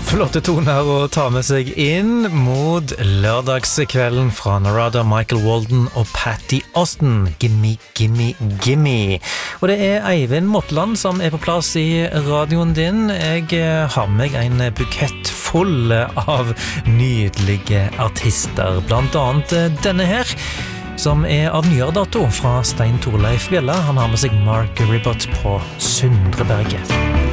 Flotte toner å ta med seg inn mot lørdagskvelden fra Narada, Michael Walden og Patty Austin. Gimme, gimme, gimme. Og det Eivind Motland som på plass i radioen din. Jeg har med meg en bukett full av nydelige artister. Blant annet denne her, som av nyere dato fra Stein Torleif Bjella. Han har med seg Mark Ribot på Sundreberget.